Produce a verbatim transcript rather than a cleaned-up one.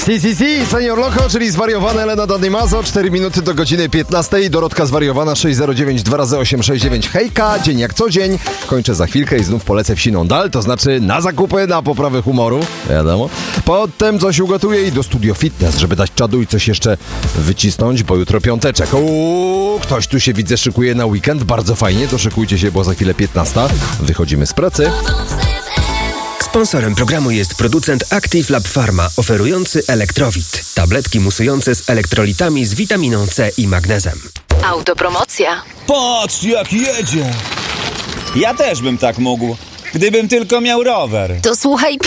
Si, si, si, Senior Loco, czyli zwariowana Elena Danimazo, cztery minuty do godziny piętnastej, Dorotka zwariowana sześć zero dziewięć dwa razy osiem sześć dziewięć. Hejka, dzień jak co dzień, kończę za chwilkę i znów polecę w siną dal, to znaczy na zakupy, na poprawę humoru, wiadomo. Potem coś ugotuję i do Studio Fitness, żeby dać czadu i coś jeszcze wycisnąć, bo jutro piąteczek. Uuu, ktoś tu się widzę szykuje na weekend, bardzo fajnie, to szykujcie się, bo za chwilę piętnasta, wychodzimy z pracy. Sponsorem programu jest producent Active Lab Pharma, oferujący Elektrowit. Tabletki musujące z elektrolitami z witaminą C i magnezem. Autopromocja. Patrz, jak jedzie! Ja też bym tak mógł, gdybym tylko miał rower. To słuchaj